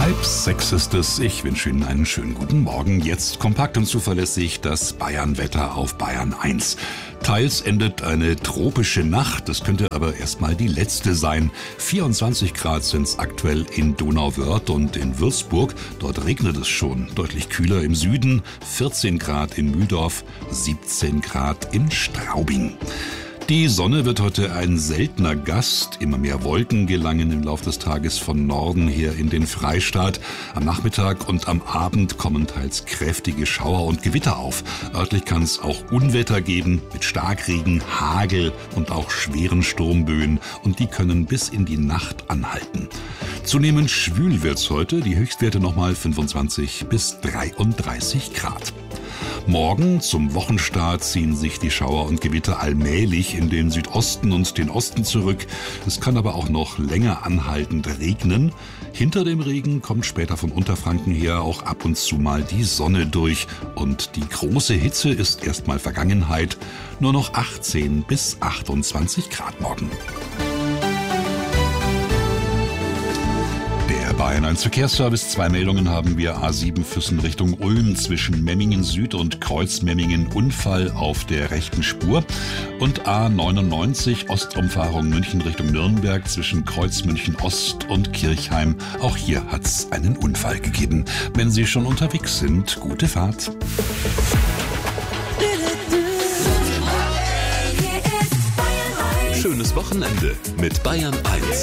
5:30 ist es. Ich wünsche Ihnen einen schönen guten Morgen. Jetzt kompakt und zuverlässig das Bayern-Wetter auf Bayern 1. Teils endet eine tropische Nacht, das könnte aber erstmal die letzte sein. 24 Grad sind es aktuell in Donauwörth und in Würzburg. Dort regnet es schon. Deutlich kühler im Süden, 14 Grad in Mühldorf, 17 Grad in Straubing. Die Sonne wird heute ein seltener Gast. Immer mehr Wolken gelangen im Laufe des Tages von Norden her in den Freistaat. Am Nachmittag und am Abend kommen teils kräftige Schauer und Gewitter auf. Örtlich kann es auch Unwetter geben mit Starkregen, Hagel und auch schweren Sturmböen. Und die können bis in die Nacht anhalten. Zunehmend schwül wird's heute. Die Höchstwerte nochmal 25 bis 33 Grad. Morgen zum Wochenstart ziehen sich die Schauer und Gewitter allmählich in den Südosten und den Osten zurück. Es kann aber auch noch länger anhaltend regnen. Hinter dem Regen kommt später von Unterfranken her auch ab und zu mal die Sonne durch. Und die große Hitze ist erstmal Vergangenheit. Nur noch 18 bis 28 Grad morgen. Bayern 1 Verkehrsservice. 2 Meldungen haben wir. A7 Füssen Richtung Ulm zwischen Memmingen Süd und Kreuzmemmingen Unfall auf der rechten Spur. Und A99 Ostrumfahrung München Richtung Nürnberg zwischen Kreuzmünchen Ost und Kirchheim. Auch hier hat es einen Unfall gegeben. Wenn Sie schon unterwegs sind, gute Fahrt. Schönes Wochenende mit Bayern 1.